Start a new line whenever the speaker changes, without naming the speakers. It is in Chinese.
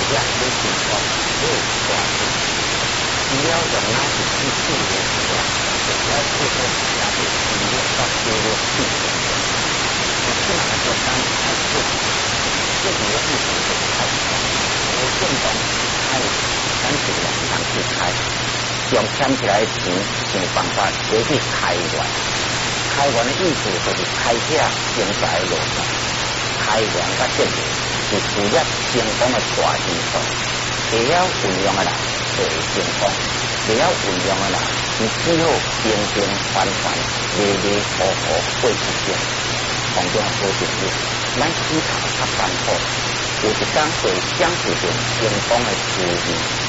也没情况，没有关系。只要用那是去处理的话，只要这个家庭经历到这个地步，我起码做单开始，自己的事情就开始，我运动开单子两上去开，用捡起来的钱想办法回去开源。开源的意思就是开启经济的路上，开源甲建立是事业成功的大基础。会晓运用的人就会成功，未晓运用的人，你只好平平凡凡、迷迷糊糊过一生。同样好朋友，咱思考较艰苦，有一天会享受到成功的滋味。